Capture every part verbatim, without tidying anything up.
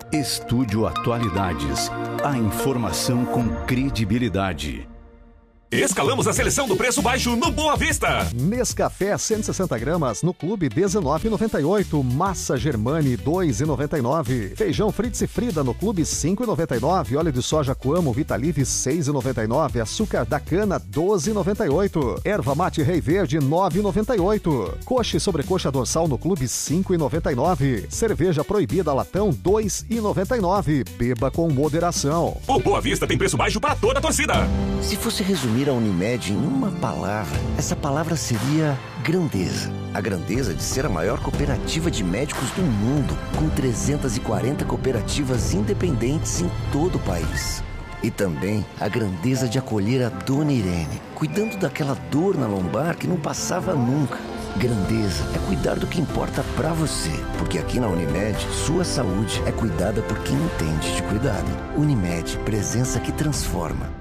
Estúdio Atualidades. A informação com credibilidade. Escalamos a seleção do preço baixo no Boa Vista. Nescafé cento e sessenta gramas no Clube dezenove reais e noventa e oito centavos. Massa Germani dois reais e noventa e nove centavos. Feijão Fritz e Frida no Clube cinco reais e noventa e nove centavos. Óleo de soja Coamo Vitalive seis reais e noventa e nove centavos. Açúcar da cana doze reais e noventa e oito centavos. Erva mate Rei Verde nove reais e noventa e oito centavos. Coxa e sobrecoxa dorsal no Clube cinco reais e noventa e nove centavos. Cerveja proibida latão dois reais e noventa e nove centavos. Beba com moderação. O Boa Vista tem preço baixo para toda a torcida. Se fosse resumir a Unimed em uma palavra, essa palavra seria grandeza. A grandeza de ser a maior cooperativa de médicos do mundo, com trezentas e quarenta cooperativas independentes em todo o país. E também a grandeza de acolher a Dona Irene, cuidando daquela dor na lombar que não passava nunca. Grandeza é cuidar do que importa pra você, porque aqui na Unimed, sua saúde é cuidada por quem entende de cuidado. Unimed, presença que transforma.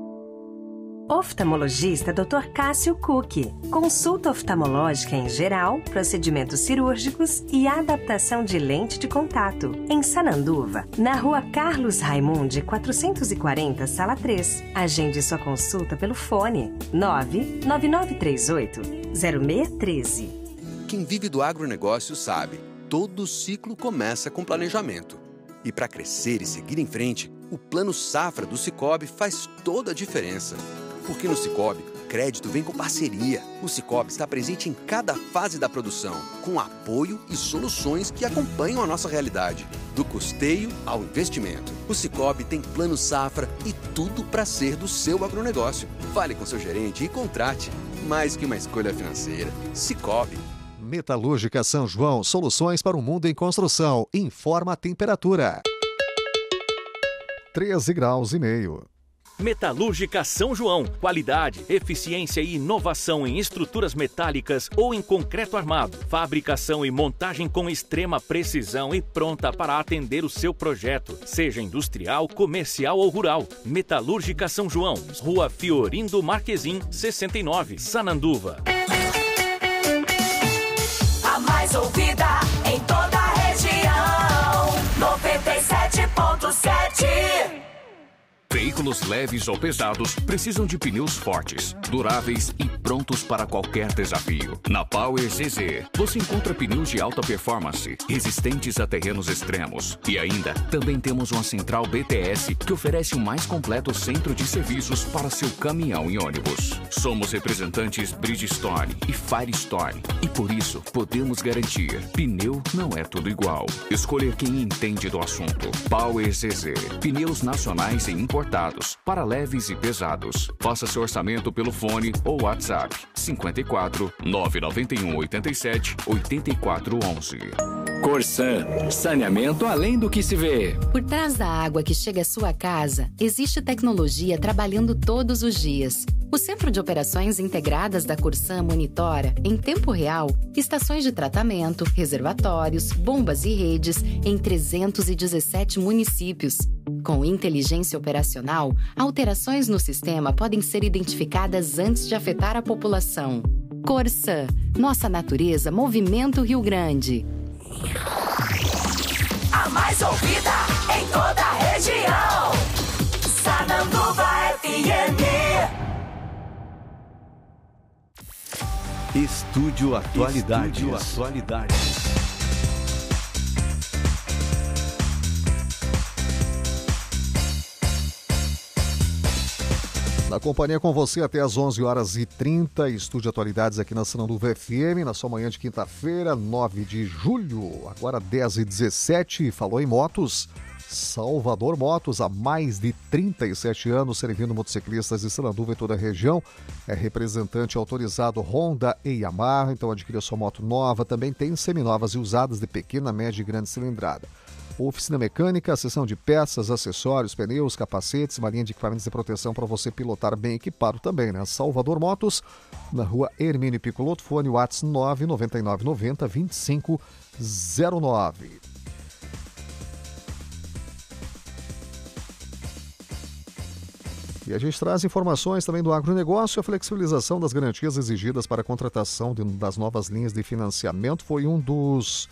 Oftalmologista doutor Cássio Cook. Consulta oftalmológica em geral, procedimentos cirúrgicos e adaptação de lente de contato. Em Sananduva, na rua Carlos Raimundi, quatrocentos e quarenta, sala três. Agende sua consulta pelo fone nove nove nove três oito zero seis um três. Quem vive do agronegócio sabe, todo ciclo começa com planejamento. E para crescer e seguir em frente, o Plano Safra do Sicoob faz toda a diferença. Porque no Sicoob, crédito vem com parceria. O Sicoob está presente em cada fase da produção, com apoio e soluções que acompanham a nossa realidade. Do custeio ao investimento. O Sicoob tem Plano Safra e tudo para ser do seu agronegócio. Fale com seu gerente e contrate. Mais que uma escolha financeira. Sicoob. Metalúrgica São João, soluções para o mundo em construção. Informa a temperatura. treze graus e meio. Metalúrgica São João. Qualidade, eficiência e inovação em estruturas metálicas ou em concreto armado. Fabricação e montagem com extrema precisão e pronta para atender o seu projeto, seja industrial, comercial ou rural. Metalúrgica São João. Rua Fiorindo Marquezim, sessenta e nove, Sananduva. A mais ouvida em toda a região. noventa e sete ponto sete. Veículos leves ou pesados precisam de pneus fortes, duráveis e prontos para qualquer desafio. Na Power Z Z, você encontra pneus de alta performance, resistentes a terrenos extremos. E ainda, também temos uma central B T S que oferece o mais completo centro de serviços para seu caminhão e ônibus. Somos representantes Bridgestone e Firestone e por isso podemos garantir, pneu não é tudo igual. Escolha quem entende do assunto. Power Z Z, pneus nacionais e importados para leves e pesados. Faça seu orçamento pelo fone ou WhatsApp cinquenta e quatro, nove nove um, oitenta e sete, oitenta e quatro onze. Corsan, saneamento além do que se vê. Por trás da água que chega à sua casa, existe tecnologia trabalhando todos os dias. O Centro de Operações Integradas da Corsan monitora, em tempo real, estações de tratamento, reservatórios, bombas e redes em trezentos e dezessete municípios. Com inteligência operacional, alterações no sistema podem ser identificadas antes de afetar a população. Corsan, nossa natureza movimenta o Rio Grande. A mais ouvida em toda a região. Sananduva F M. Estúdio Atualidades. Estúdio Atualidades. Na companhia com você até às onze horas e trinta, Estúdio Atualidades aqui na Sananduva F M, na sua manhã de quinta-feira, nove de julho, agora dez e dezessete, falou em motos. Salvador Motos, há mais de trinta e sete anos, servindo motociclistas de Sananduva e toda a região. É representante autorizado Honda e Yamaha, então adquira sua moto nova. Também tem seminovas e usadas de pequena, média e grande cilindrada. Oficina mecânica, seção de peças, acessórios, pneus, capacetes, uma linha de equipamentos de proteção para você pilotar bem equipado também, né? Salvador Motos, na rua Hermínio Picoloto, fone WhatsApp nove nove nove nove zero, vinte e cinco zero nove. E a gente traz informações também do agronegócio. A flexibilização das garantias exigidas para a contratação de, das novas linhas de financiamento foi um dos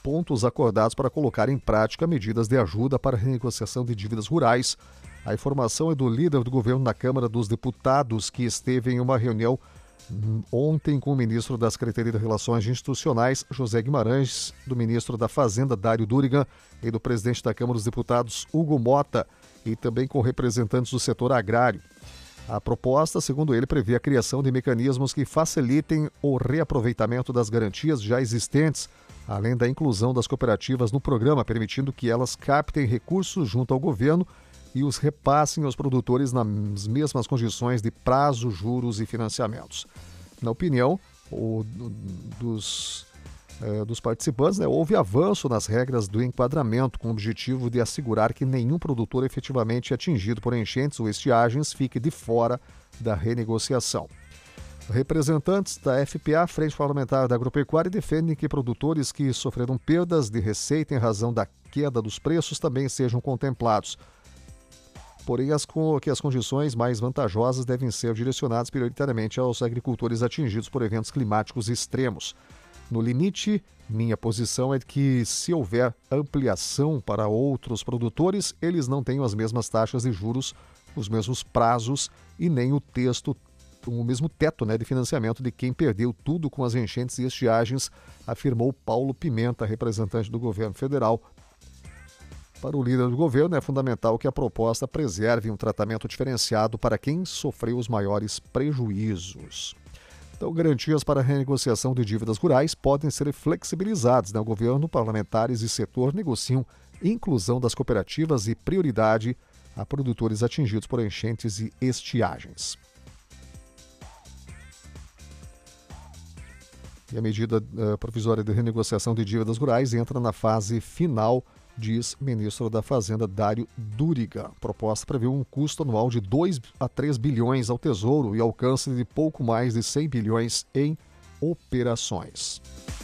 pontos acordados para colocar em prática medidas de ajuda para a renegociação de dívidas rurais. A informação é do líder do governo na Câmara dos Deputados, que esteve em uma reunião ontem com o ministro da Secretaria de Relações Institucionais, José Guimarães, do ministro da Fazenda, Dário Durigan, e do presidente da Câmara dos Deputados, Hugo Mota, e também com representantes do setor agrário. A proposta, segundo ele, prevê a criação de mecanismos que facilitem o reaproveitamento das garantias já existentes, além da inclusão das cooperativas no programa, permitindo que elas captem recursos junto ao governo e os repassem aos produtores nas mesmas condições de prazo, juros e financiamentos. Na opinião o, dos, eh, dos participantes, né, houve avanço nas regras do enquadramento com o objetivo de assegurar que nenhum produtor efetivamente atingido por enchentes ou estiagens fique de fora da renegociação. Representantes da F P A, Frente Parlamentar da Agropecuária, defendem que produtores que sofreram perdas de receita em razão da queda dos preços também sejam contemplados. Porém, as, que as condições mais vantajosas devem ser direcionadas prioritariamente aos agricultores atingidos por eventos climáticos extremos. No limite, minha posição é que, se houver ampliação para outros produtores, eles não tenham as mesmas taxas de juros, os mesmos prazos e nem o texto, o mesmo teto, né, de financiamento de quem perdeu tudo com as enchentes e estiagens, afirmou Paulo Pimenta, representante do governo federal. Para o líder do governo, é fundamental que a proposta preserve um tratamento diferenciado para quem sofreu os maiores prejuízos. Então, garantias para a renegociação de dívidas rurais podem ser flexibilizadas. Né? O governo, parlamentares e setor negociam inclusão das cooperativas e prioridade a produtores atingidos por enchentes e estiagens. E a medida uh, provisória de renegociação de dívidas rurais entra na fase final, diz ministro da Fazenda, Dário Durigan. A proposta prevê um custo anual de dois a três bilhões ao Tesouro e alcance de pouco mais de cem bilhões em operações.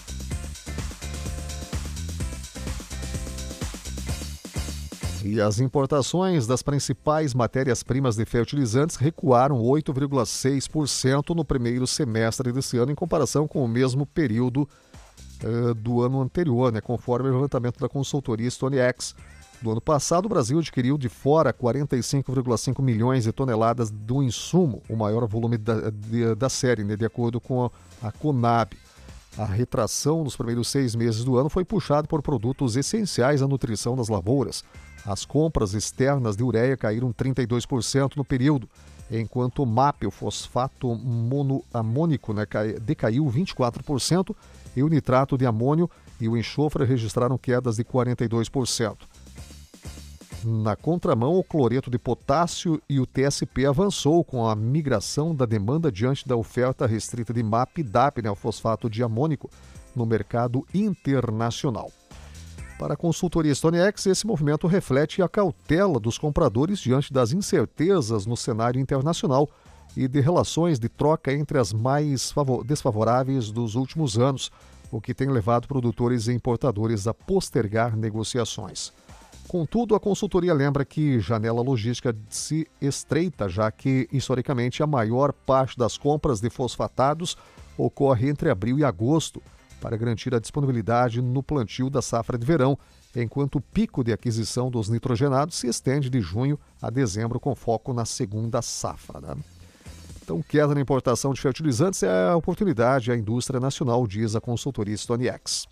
E as importações das principais matérias-primas de fertilizantes recuaram oito vírgula seis por cento no primeiro semestre desse ano, em comparação com o mesmo período uh, do ano anterior, né, conforme o levantamento da consultoria StoneX. No ano passado, o Brasil adquiriu de fora quarenta e cinco vírgula cinco milhões de toneladas do insumo, o maior volume da, de, da série, né, de acordo com a Conab. A retração nos primeiros seis meses do ano foi puxada por produtos essenciais à nutrição das lavouras. As compras externas de ureia caíram trinta e dois por cento no período, enquanto o M A P, o fosfato monoamônico, né, decaiu vinte e quatro por cento e o nitrato de amônio e o enxofre registraram quedas de quarenta e dois por cento. Na contramão, o cloreto de potássio e o T S P avançou com a migração da demanda diante da oferta restrita de M A P e D A P, né, o fosfato de amônico, no mercado internacional. Para a consultoria StoneX, esse movimento reflete a cautela dos compradores diante das incertezas no cenário internacional e de relações de troca entre as mais desfavoráveis dos últimos anos, o que tem levado produtores e importadores a postergar negociações. Contudo, a consultoria lembra que janela logística se estreita, já que, historicamente, a maior parte das compras de fosfatados ocorre entre abril e agosto, para garantir a disponibilidade no plantio da safra de verão, enquanto o pico de aquisição dos nitrogenados se estende de junho a dezembro, com foco na segunda safra. Né? Então, queda na importação de fertilizantes é a oportunidade à indústria nacional, diz a consultoria StoneX.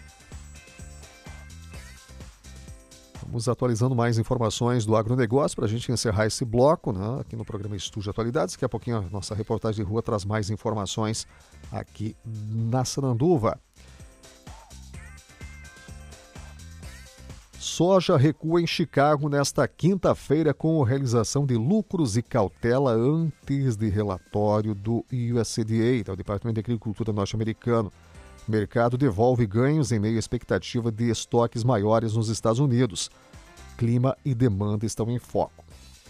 Vamos atualizando mais informações do agronegócio para a gente encerrar esse bloco, né, aqui no programa Estúdio Atualidades. Daqui a pouquinho a nossa reportagem de rua traz mais informações aqui na Sananduva. Soja recua em Chicago nesta quinta-feira com a realização de lucros e cautela antes de relatório do U S D A, do Departamento de Agricultura norte-americano. O mercado devolve ganhos em meio à expectativa de estoques maiores nos Estados Unidos. Clima e demanda estão em foco.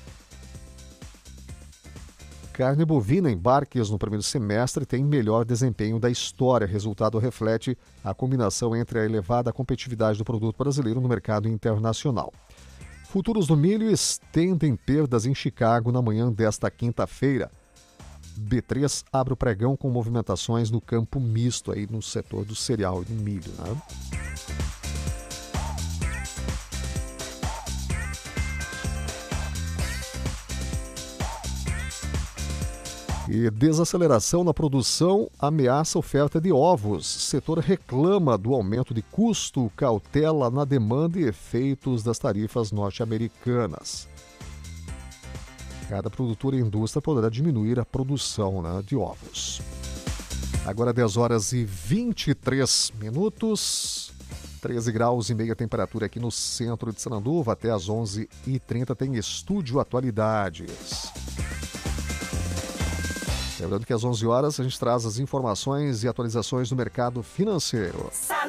Carne bovina em embarques no primeiro semestre tem melhor desempenho da história. O resultado reflete a combinação entre a elevada competitividade do produto brasileiro no mercado internacional. Futuros do milho estendem perdas em Chicago na manhã desta quinta-feira. B três abre o pregão com movimentações no campo misto, aí no setor do cereal e do milho. Né? E desaceleração na produção ameaça a oferta de ovos. O setor reclama do aumento de custo, cautela na demanda e efeitos das tarifas norte-americanas. Cada produtor e indústria poderá diminuir a produção, né, de ovos. Agora dez horas e vinte e três minutos, treze graus e meia temperatura aqui no centro de Sananduva. Até às onze e trinta tem Estúdio Atualidades. Lembrando que às onze horas a gente traz as informações e atualizações do mercado financeiro.